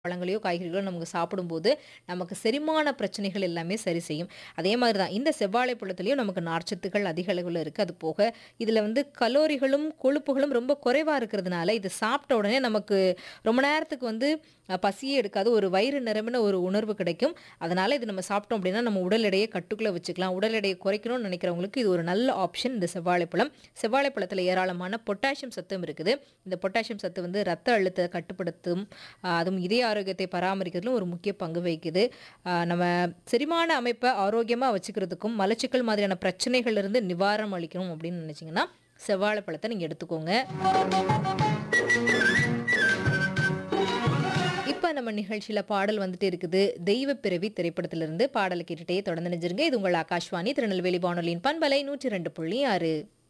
பழங்களையோ, காய்கறிகளோ நமக்கு சாப்பிடும்போது, நமக்கு செரிமான பிரச்சனைகள் எல்லாமே சரி செய்யும். அதே மாரி தான் இந்த செவ்வாழை பழத்திலயும் நமக்கு நார்ச்சத்துக்கள் அதிக அளவுல இருக்கு. அது போக இதில வந்து கலோரிகளும், கொழுப்புகளும் ரொம்ப குறைவா இருக்கிறதுனால, இது சாப்பிட்ட உடனே நமக்கு ரொம்ப நேரத்துக்கு வந்து பசியே எடுக்காது. ஒரு வயிறு நிரம்பின ஒரு உணர்வு கிடைக்கும். அதனால இது நம்ம சாப்பிட்டோம் அப்படின்னா, நம்ம உடல் எடையை கட்டுக்குள்ள வச்சுக்கலாம். உடல் எடையை குறைக்கணும்னு நினைக்கிறவங்களுக்கு இது ஒரு நல்ல ஆப்ஷன் இந்த செவ்வாழைப்பழம். செவ்வாழைப்பழத்தில ஏராளமான பொட்டாசியம் சத்தும் இருக்குது. இந்த பொட்டாசியம் சத்து வந்து ரத்த அழுத்தத்தை கட்டுப்படுத்தும். அதுவும் இதய ஆரோக்கியத்தை பராமரிக்கிறதுல ஒரு முக்கிய பங்கு வகிக்குது. நம்ம செரிமான அமைப்ப ஆரோக்கியமா வச்சுக்கிறதுக்கும், மலச்சிக்கல் மாதிரியான பிரச்சனைகள்ல இருந்து நிவாரணம் அளிக்கணும் அப்படின்னு நினைச்சீங்கன்னா, செவ்வாழைப்பழத்த நீங்க எடுத்துக்கோங்க. இப்ப நம்ம நிகழ்ச்சியில பாடல் வந்துட்டு இருக்குது. தெய்வ பிறவி திரைப்படத்திலிருந்து பாடல கேட்டுட்டே தொடர்ந்து இணைஞ்சிருங்க. இது உங்கள் ஆகாஷ்வாணி திருநெல்வேலி வானொலியின் பண்பலை 102.6.